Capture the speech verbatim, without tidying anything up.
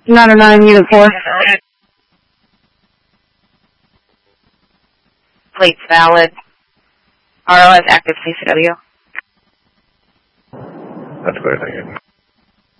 nine oh nine, Unit four. Plates valid. R O S active C C W. That's clear, thank you.